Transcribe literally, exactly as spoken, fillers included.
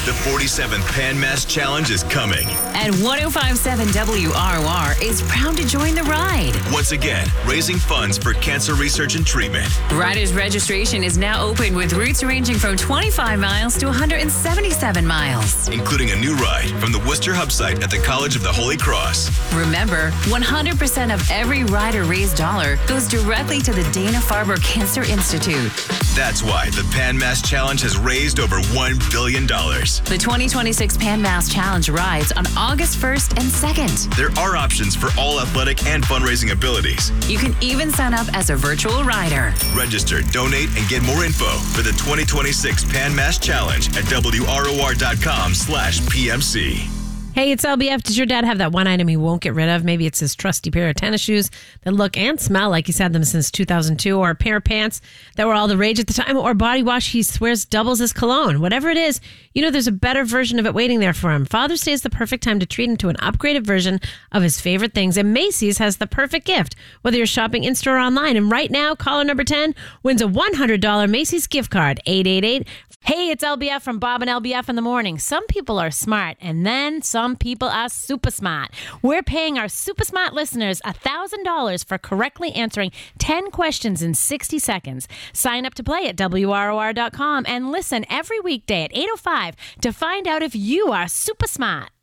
The forty-seventh Pan Mass Challenge is coming. And one oh five point seven W R O R is proud to join the ride. Once again, raising funds for cancer research and treatment. Riders registration is now open with routes ranging from twenty-five miles to one hundred seventy-seven miles. Including a new ride from the Worcester Hub site at the College of the Holy Cross. Remember, one hundred percent of every rider raised dollar goes directly to the Dana-Farber Cancer Institute. That's why the Pan Mass Challenge has raised over one billion dollars. The twenty twenty-six Pan Mass Challenge rides on August first and second. There are options for all athletic and fundraising abilities. You can even sign up as a virtual rider. Register, donate, and get more info for the twenty twenty-six Pan Mass Challenge at W R O R dot com slash P M C. Hey, it's L B F. Does your dad have that one item he won't get rid of? Maybe it's his trusty pair of tennis shoes that look and smell like he's had them since two thousand two, or a pair of pants that were all the rage at the time, or body wash he swears doubles as cologne. Whatever it is, you know there's a better version of it waiting there for him. Father's Day is the perfect time to treat him to an upgraded version of his favorite things, and Macy's has the perfect gift, whether you're shopping in-store or online. And right now, caller number ten wins a one hundred dollars Macy's gift card. eight eight eight Hey, it's L B F from Bob and L B F in the morning. Some people are smart, and then some people are super smart. We're paying our super smart listeners one thousand dollars for correctly answering ten questions in sixty seconds. Sign up to play at W R O R dot com and listen every weekday at eight oh five to find out if you are super smart.